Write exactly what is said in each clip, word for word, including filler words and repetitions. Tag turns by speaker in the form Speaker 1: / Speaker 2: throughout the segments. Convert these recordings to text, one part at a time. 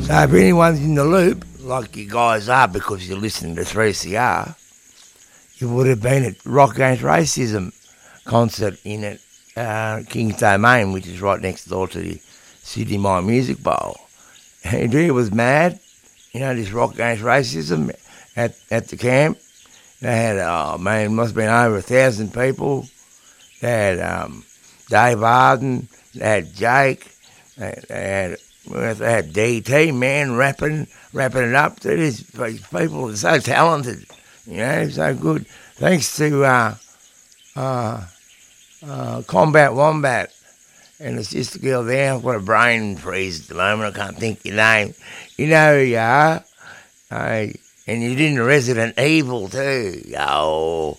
Speaker 1: So if anyone's in the loop, like you guys are because you're listening to three C R, you would have been at Rock Against Racism concert in at uh, King's Domain, which is right next door to the Sydney Mine Music Bowl. And it was mad, you know, this Rock Against Racism at, at the camp. They had, oh man, it must have been over a thousand people. They had um, Dave Arden, they had Jake, they, they had they had D T, man, rapping, rapping it up. These people are so talented, you know, so good. Thanks to uh, uh, uh, Combat Wombat and the sister girl there. I've got a brain freeze at the moment. I can't think your name. You know who you are. Uh, and you did Resident Evil too. Yo.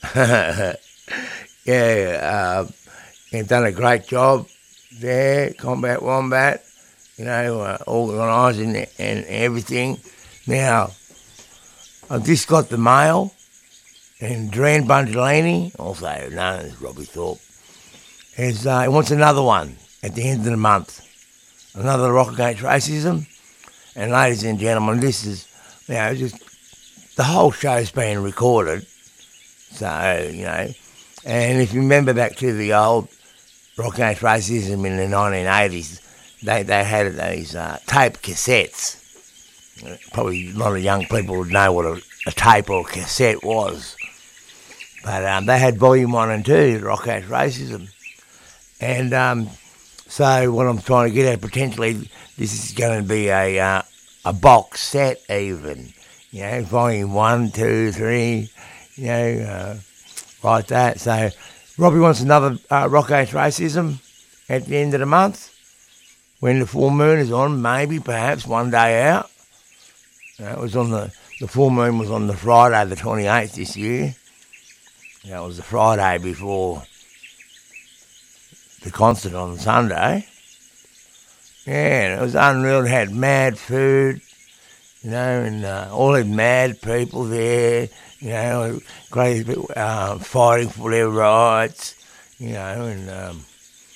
Speaker 1: yeah, uh, you've done a great job there, Combat Wombat. You know, uh, organising and everything. Now, I've just got the mail, and Dran Bungelini, also known as Robbie Thorpe, is, uh, he wants another one at the end of the month. Another Rock Against Racism. And ladies and gentlemen, this is, you know, just the whole show's being recorded. So, you know, and if you remember back to the old Rock Against Racism in the nineteen eighties, They they had these uh, tape cassettes. Probably a lot of young people would know what a, a tape or a cassette was. But um, they had volume one and two, Rock Against Racism. And um, so what I'm trying to get at, potentially, this is going to be a uh, a box set even. You know, volume one, two, three, you know, uh, like that. So Robbie wants another uh, Rock Against Racism at the end of the month. When the full moon is on, maybe, perhaps, one day out. You know, it was on the, the full moon was on the Friday, the twenty-eighth this year. That was the Friday before the concert on Sunday. Yeah, and it was unreal. It had mad food, you know, and uh, all the mad people there, you know, crazy people uh, fighting for their rights, you know, and... Um,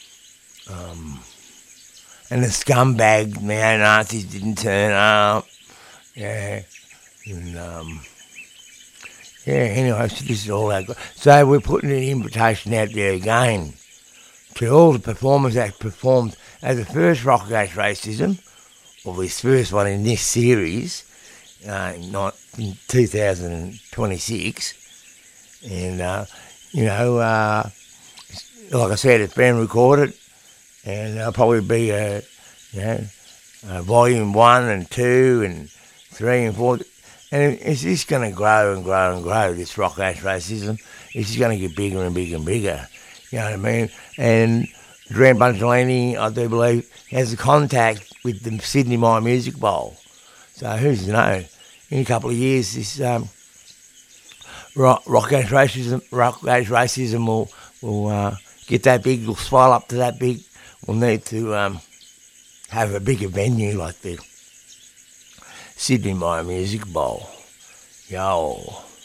Speaker 1: um, And the scumbag neo-Nazis didn't turn up. Yeah. And, um, yeah, anyway, so this is all that. So we're putting an invitation out there again to all the performers that performed as the first Rock Against Racism, or this first one in this series, uh, not in two thousand twenty-six. And, uh, you know, uh, like I said, it's been recorded. And there'll probably be a, you know, a volume one and two and three and four. And it's just going to grow and grow and grow, this Rock Against Racism. It's just going to get bigger and bigger and bigger. You know what I mean? And Dran Bungelini, I do believe, has a contact with the Sydney Mine Music Bowl. So who's to know? In a couple of years, this um, Rock, rock Against Racism, Rock Against Racism will, will uh, get that big, will swell up to that big. We'll need to um, have a bigger venue like the Sydney Mine Music Bowl. Yo.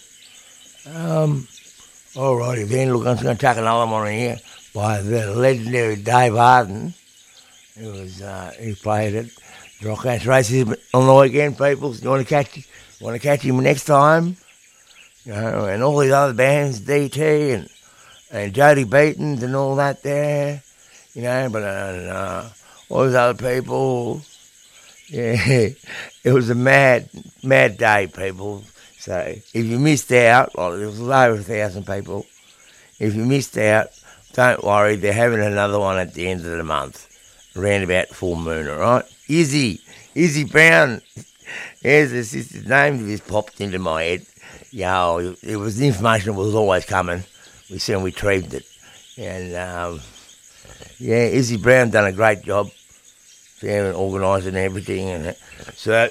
Speaker 1: Um, alrighty then, look, I'm just going to take another one in here by the legendary Dave Arden, who was uh, who played it. Rock Against Racism on the weekend, people. You want to catch, you want to catch him next time? You know, and all these other bands, D T and and Jody Beatons and all that there. You know, but uh, uh, all those other people, yeah, it was a mad, mad day, people. So if you missed out, well, there was over a thousand people. If you missed out, don't worry, they're having another one at the end of the month, around about full moon, all right? Izzy, Izzy Brown, there's the sister's name that just popped into my head. Yo, it was the information that was always coming. We soon retrieved it. And, um... yeah, Izzy Brown done a great job there and organising everything. And so,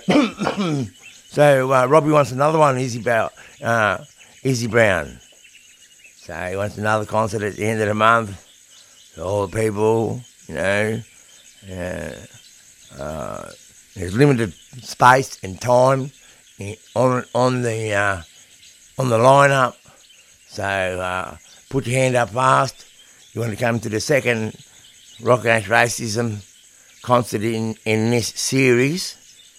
Speaker 1: so uh, Robbie wants another one, Izzy, Bow, uh, Izzy Brown. So he wants another concert at the end of the month. So all the people, you know, uh, uh, there's limited space and time on on the uh, on the lineup. So uh, put your hand up fast. You want to come to the second Rock Against Racism concert in, in this series.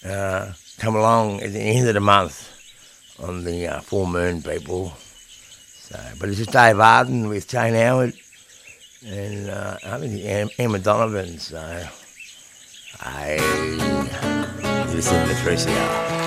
Speaker 1: uh, come along at the end of the month on the uh, full moon, people. So, but it's just Dave Arden with Jane Howard and uh, I think Emma Donovan. So, I listen to three C R.